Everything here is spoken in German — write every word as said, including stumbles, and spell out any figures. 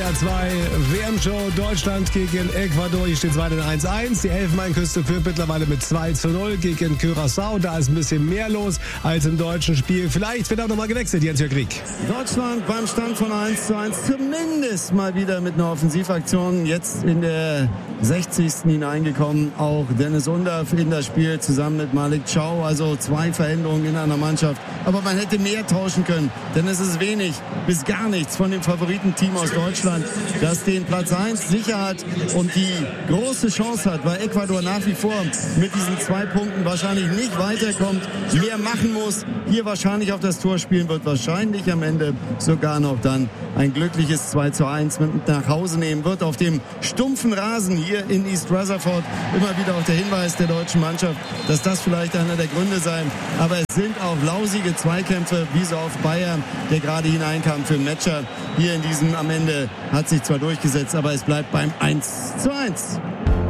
W R zwei W M-Show Deutschland gegen Ecuador. Hier steht es weiter eins eins. Die Elfenbeinküste führt mittlerweile mit zwei zu null gegen Curaçao. Da ist ein bisschen mehr los als im deutschen Spiel. Vielleicht wird auch nochmal gewechselt, Jens-Jörg Krieg. Deutschland beim Stand von eins zu eins zumindest mal wieder mit einer Offensivaktion. Jetzt in der sechzigsten hineingekommen. Auch Dennis Undav in das Spiel zusammen mit Malik Chow. Also zwei Veränderungen in einer Mannschaft. Aber man hätte mehr tauschen können, denn es ist wenig bis gar nichts von dem Favoritenteam aus Deutschland, das den Platz eins sicher hat und die große Chance hat, weil Ecuador nach wie vor mit diesen zwei Punkten wahrscheinlich nicht weiterkommt, mehr machen muss, hier wahrscheinlich auf das Tor spielen wird, wahrscheinlich am Ende sogar noch dann ein glückliches zwei zu eins mit nach Hause nehmen wird. Auf dem stumpfen Rasen hier in East Rutherford immer wieder auch der Hinweis der deutschen Mannschaft, dass das vielleicht einer der Gründe sein. Aber es sind auch lausige Zweikämpfe, wie so auf Bayern, der gerade hineinkam für Metscher. Hier in diesem am Ende hat sich zwar durchgesetzt, aber es bleibt beim eins zu eins.